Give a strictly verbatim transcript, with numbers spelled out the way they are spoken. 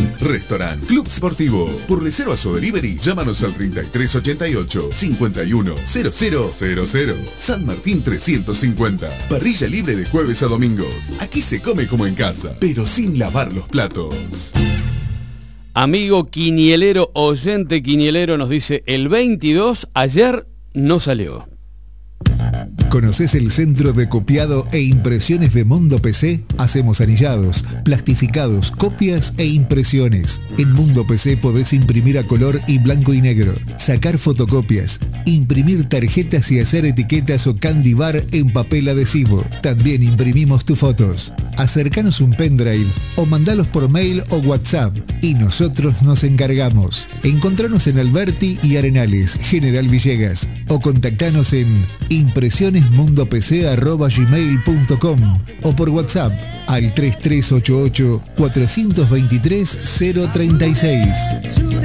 Restaurant Club Sportivo. Por reservas o delivery, llámanos al treinta y tres ochenta y ocho, cincuenta y uno, cero cero cero cero. San Martín trescientos cincuenta. Parrilla libre de jueves a domingos. Aquí se come como en casa, pero sin lavar los platos. Amigo quinielero, oyente quinielero, nos dice, el veintidós ayer no salió. ¿Conoces el centro de copiado e impresiones de Mundo P C? Hacemos anillados, plastificados, copias e impresiones. En Mundo P C podés imprimir a color y blanco y negro, sacar fotocopias, imprimir tarjetas y hacer etiquetas o candy bar en papel adhesivo. También imprimimos tus fotos. Acercanos un pendrive o mandalos por mail o WhatsApp y nosotros nos encargamos. Encontranos en Alberti y Arenales, General Villegas, o contactanos en impresionesmundopc arroba gmail punto com o por WhatsApp al tres tres ocho ocho, cuatro dos tres, cero tres seis.